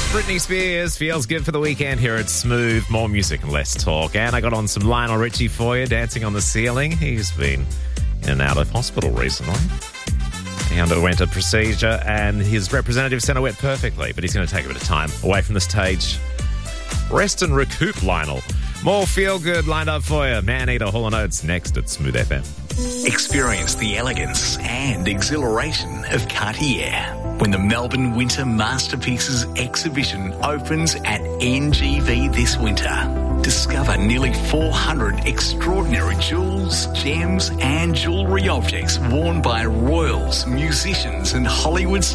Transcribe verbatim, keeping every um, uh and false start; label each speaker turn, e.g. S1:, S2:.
S1: Britney Spears feels good for the weekend here at Smooth. More music and less talk. And I got on some Lionel Richie for you, Dancing on the Ceiling. He's been in and out of hospital recently. He underwent a procedure and his representative sent it wet perfectly, but he's going to take a bit of time away from the stage. Rest and recoup, Lionel. More feel-good lined up for you. Man-Eater, Hall and Oates next at Smooth F M.
S2: Experience the elegance and exhilaration of Cartier when the Melbourne Winter Masterpieces exhibition opens at N G V this winter. Discover nearly four hundred extraordinary jewels, gems and jewellery objects worn by royals, musicians and Hollywood